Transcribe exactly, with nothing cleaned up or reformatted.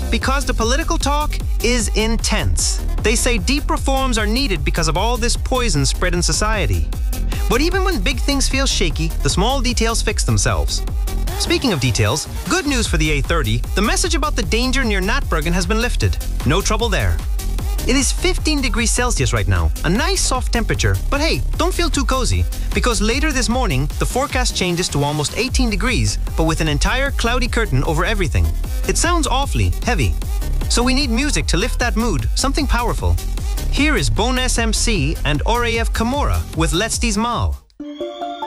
Because the political talk is intense. They say deep reforms are needed because of all this poison spread in society. But even when big things feel shaky, the small details fix themselves. Speaking of details, good news for the A thirty, the message about the danger near Natbergen has been lifted. No trouble there. It is fifteen degrees Celsius right now, a nice soft temperature, but hey, don't feel too cozy, because later this morning, the forecast changes to almost eighteen degrees, but with an entire cloudy curtain over everything. It sounds awfully heavy. So we need music to lift that mood, something powerful. Here is Bon S M C and Oreyev Kamora with Let's Dis Mal.